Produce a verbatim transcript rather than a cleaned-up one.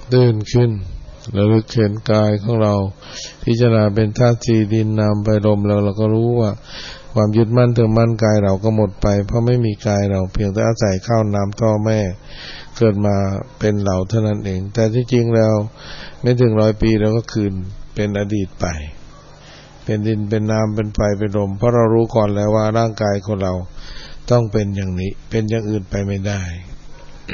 ตื่นขึ้นระลึกเห็นกายของเราพิจารณาเป็นธาตุสี่ดินน้ำไฟลมแล้วเราก็รู้ว่าความยึดมั่นถือมั่นกายเราก็หมดไปเพราะไม่มีกายเราเพียงแต่อาศัยข้าวน้ำท่อแม่เกิดมาเป็นเราเท่านั้นเองแต่ที่จริงแล้วไม่ถึงร้อยปีเราก็คืนเป็นอดีตไปเป็นดินเป็นน้ำเป็นไฟเป็นลมเพราะเรารู้ก่อนแล้วว่าร่างกายของเราต้องเป็นอย่างนี้เป็นอย่างอื่นไปไม่ได้